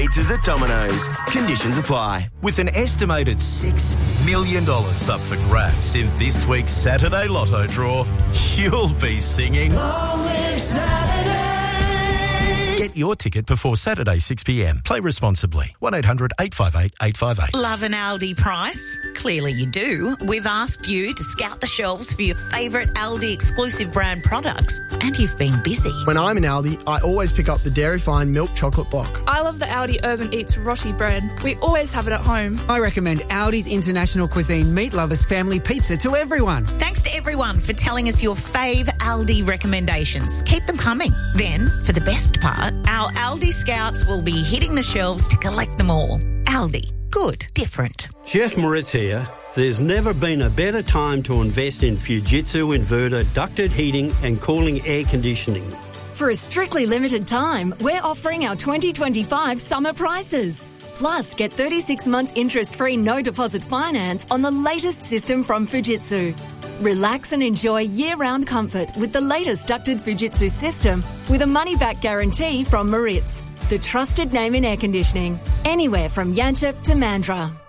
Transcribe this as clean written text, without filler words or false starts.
Pizzas at Domino's. Conditions apply. With an estimated $6 million up for grabs in this week's Saturday Lotto draw, you'll be singing Long Live Saturday. Get your ticket before Saturday 6 p.m. Play responsibly. 1800 858 858. Love an Aldi price? Clearly you do. We've asked you to scout the shelves for your favourite Aldi exclusive brand products, and you've been busy. When I'm in Aldi, I always pick up the Dairy Fine milk chocolate block. I love the Aldi Urban Eats roti bread. We always have it at home. I recommend Aldi's International Cuisine Meat Lovers Family Pizza to everyone. Thanks to everyone for telling us your fave Aldi recommendations. Keep them coming. Then, for the best part, our Aldi Scouts will be hitting the shelves to collect them all. Aldi. Good. Different. Jeff Moritz here. There's never been a better time to invest in Fujitsu inverter ducted heating and cooling air conditioning. For a strictly limited time, we're offering our 2025 summer prices. Plus, get 36 months interest-free no deposit finance on the latest system from Fujitsu. Relax and enjoy year-round comfort with the latest ducted Fujitsu system with a money-back guarantee from Moritz, the trusted name in air conditioning, anywhere from Yanchep to Mandurah.